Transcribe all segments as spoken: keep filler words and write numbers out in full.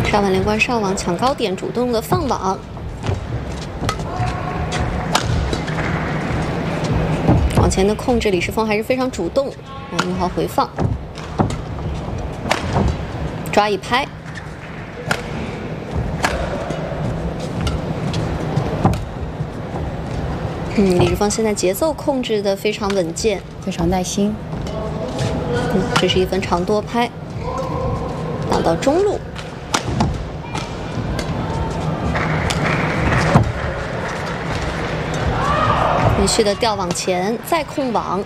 上碗连贯上网抢高点，主动的放网。往前的控制，李世峰还是非常主动。让殷豪回放，抓一拍。 嗯，李世峰现在节奏控制的非常稳健， 非常耐心。 嗯，这是一分长多拍，打到中路，连续的吊往前，再控网，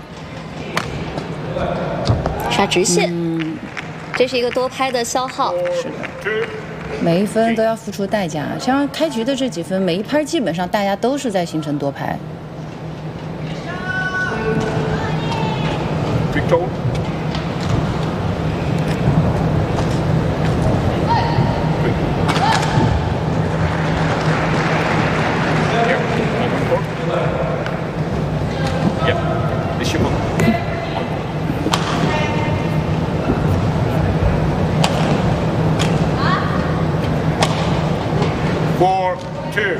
杀直线。嗯，这是一个多拍的消耗。 是的。 每一分都要付出代价，像开局的这几分，每一拍基本上大家都是在形成多拍。 Four, two.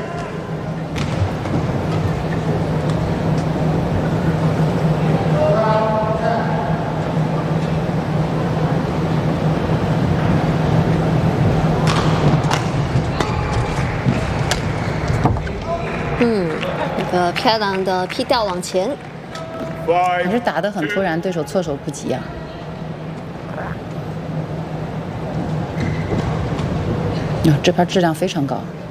嗯，一个漂亮的劈吊往前， 还是打得很突然，对手措手不及啊。啊，这盘质量非常高。